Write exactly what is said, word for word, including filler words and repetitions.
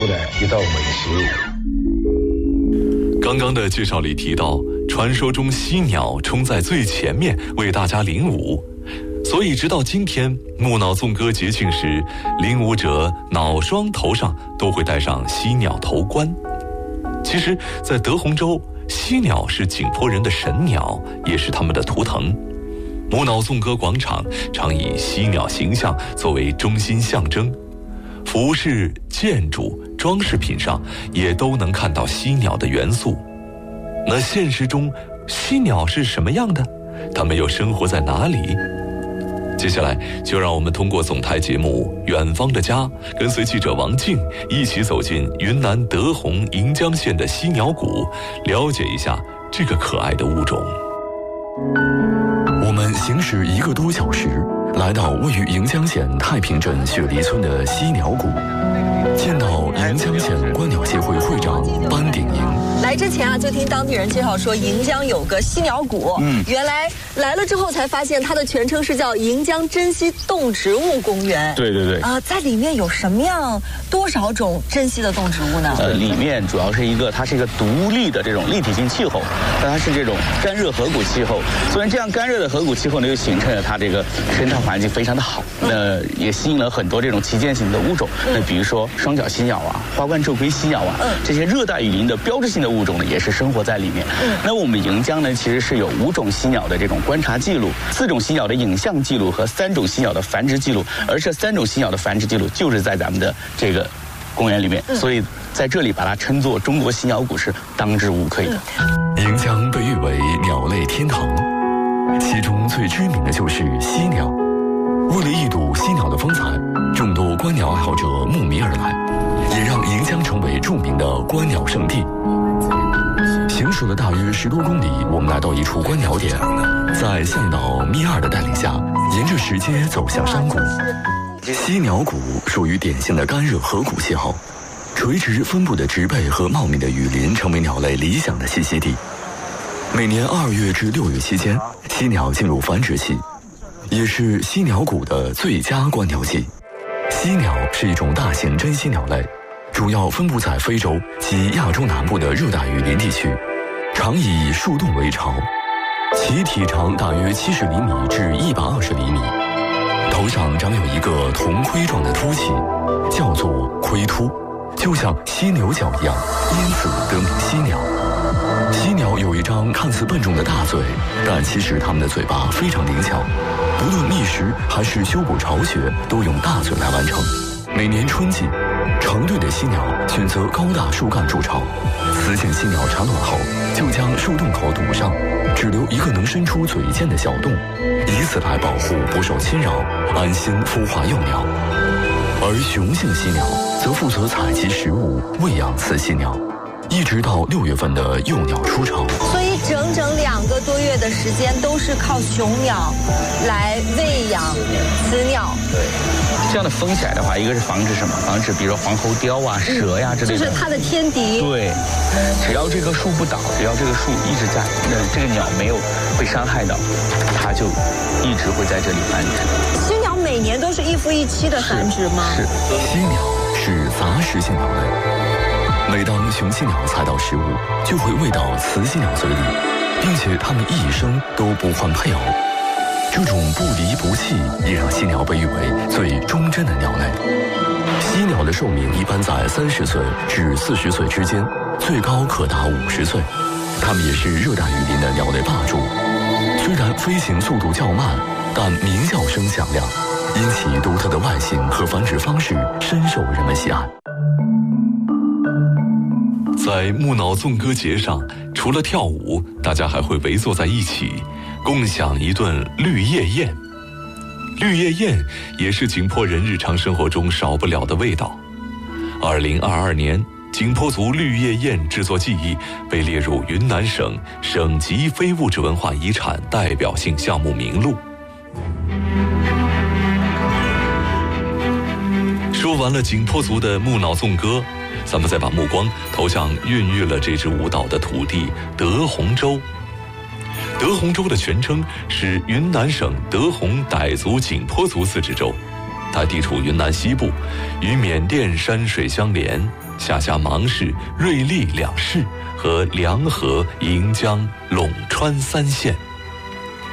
的一道美食。 刚刚的介绍里提到，传说中犀鸟冲在最前面为大家领舞，所以直到今天木脑颂歌节庆时，领舞者脑双头上都会戴上犀鸟头冠。其实在德宏州，犀鸟是景颇人的神鸟，也是他们的图腾。木脑颂歌广场常以犀鸟形象作为中心象征，服饰、建筑、装饰品上也都能看到犀鸟的元素。那现实中犀鸟是什么样的？它们又生活在哪里？接下来就让我们通过总台节目《远方的家》，跟随记者王静一起走进云南德宏盈江县的犀鸟谷，了解一下这个可爱的物种。 我们行驶一个多小时，来到位于盈江县太平镇雪梨村的犀鸟谷，见到盈江县观鸟协会会长班鼎营。 来之前啊，就听当地人介绍说盈江有个犀鸟谷，嗯，原来来了之后才发现它的全称是叫盈江珍稀动植物公园。 对对对。 啊、呃，在里面有什么样多少种珍稀的动植物呢？ 呃，里面主要是一个，它是一个独立的这种立体性气候，但它是这种干热河谷气候。虽然这样干热的河谷气候呢，又形成了它这个生态环境非常的好，那也吸引了很多这种旗舰型的物种。嗯、那比如说双角犀鸟啊、花冠皱盔犀鸟啊，嗯、这些热带雨林的标志性的物种呢，也是生活在里面。嗯、那我们盈江呢，其实是有五种犀鸟的这种观察记录，四种犀鸟的影像记录和三种犀鸟的繁殖记录，而这三种犀鸟的繁殖记录就是在咱们的这个公园里面，嗯、所以在这里把它称作中国犀鸟谷是当之无愧的。 盈江被誉为鸟类天堂，其中最知名的就是犀鸟。为了一睹犀鸟的风采，众多观鸟爱好者慕名而来，也让盈江成为著名的观鸟圣地。行驶了大约十多公里，我们来到一处观鸟点，在向导咪二的带领下，沿着石阶走向山谷。犀鸟谷属于典型的干热河谷气候，垂直分布的植被和茂密的雨林成为鸟类理想的栖息地。每年二月至六月期间，犀鸟进入繁殖期，也是犀鸟谷的最佳观鸟季。犀鸟是一种大型珍稀鸟类，主要分布在非洲及亚洲南部的热带雨林地区，常以树洞为巢，其体长大约七十厘米至一百二十厘米，头上长有一个铜盔状的凸起，叫做盔突，就像犀牛角一样，因此得名犀鸟。犀鸟有一张看似笨重的大嘴，但其实它们的嘴巴非常灵巧，不论觅食还是修补巢穴，都用大嘴来完成。每年春季，成对的犀鸟选择高大树干筑巢，雌性犀鸟产卵后，就将树洞口堵上，只留一个能伸出嘴尖的小洞，以此来保护不受侵扰，安心孵化幼鸟。而雄性犀鸟则负责采集食物，喂养雌犀鸟，一直到六月份的幼鸟出巢。 所以整整两个多月的时间都是靠雄鸟来喂养雌鸟。 对，这样的封起来的话，一个是防止什么？防止比如说黄喉貂啊、蛇呀、啊、之类的。 就是它的天敌。 对，只要这棵树不倒，只要这个树一直在，那这个鸟没有被伤害到，它就一直会在这里繁殖。 犀鸟每年都是一夫一妻的繁殖吗？ 是。 犀鸟是杂食性鸟类，每当雄犀鸟采到食物，就会喂到雌犀鸟嘴里，并且它们一生都不换配偶。这种不离不弃也让犀鸟被誉为最忠贞的鸟类。犀鸟的寿命一般在三十岁至四十岁之间，最高可达五十岁。它们也是热带雨林的鸟类霸主。虽然飞行速度较慢，但鸣叫声响亮，因其独特的外形和繁殖方式深受人们喜爱。 在木脑颂歌节上，除了跳舞，大家还会围坐在一起，共享一顿绿叶宴。绿叶宴也是景颇人日常生活中少不了的味道。二零二二年，景颇族绿叶宴制作技艺被列入云南省省级非物质文化遗产代表性项目名录。说完了景颇族的木脑颂歌，咱们再把目光投向孕育了这支舞蹈的土地德宏州。德宏州的全称是云南省德宏傣族景颇族自治州，它地处云南西部，与缅甸山水相连， 下辖芒市、瑞丽两市和梁河、盈江、陇川三县。